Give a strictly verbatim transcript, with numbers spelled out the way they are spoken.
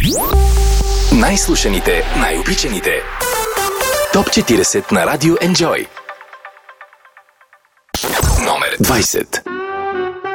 Най-слушаните, най-обичаните. Топ четиридесет на Радио Enjoy. Номер двайсет.